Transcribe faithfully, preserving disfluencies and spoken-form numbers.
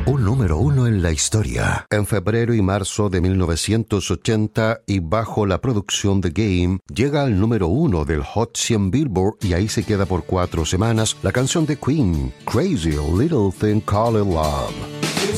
Un número uno en la historia. En febrero y marzo de mil novecientos ochenta, y bajo la producción de Game, llega al número uno del Hot cien Billboard y ahí se queda por cuatro semanas la canción de Queen, Crazy Little Thing Called Love.